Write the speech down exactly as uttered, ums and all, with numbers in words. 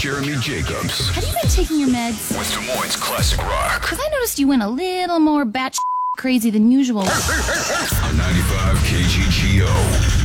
Jeremy Jacobs. Have you been taking your meds? With Des Moines Classic Rock. Because I noticed you went a little more batshit crazy than usual. On ninety-five K G G O.